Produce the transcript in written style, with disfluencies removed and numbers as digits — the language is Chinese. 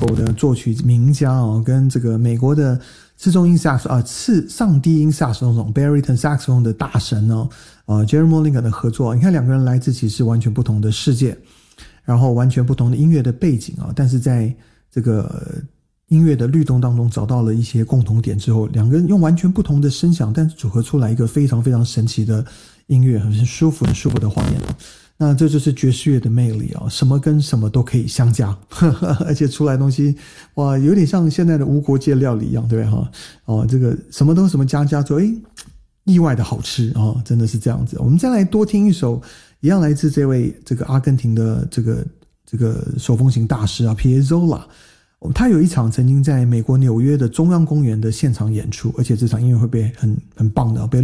的作曲名家哦，跟这个美国的次中音萨克上低音萨克斯风 baritone 萨克斯风的大神哦，Jerry Mulligan 的合作，你看两个人来自其实完全不同的世界，然后完全不同的音乐的背景啊，但是在这个音乐的律动当中找到了一些共同点之后，两个人用完全不同的声响，但是组合出来一个非常非常神奇的音乐，很舒服的画面。那这就是爵士乐的魅力啊，什么跟什么都可以相加，而且出来的东西哇，有点像现在的无国界料理一样，对哈？这个什么都什么加之后，意外的好吃啊，真的是这样子。我们再来多听一首，一样来自这位这个阿根廷的这个手风琴大师啊 Piazzolla。他有一场曾经在美国纽约的中央公园的现场演出，而且这场音乐会被很棒的被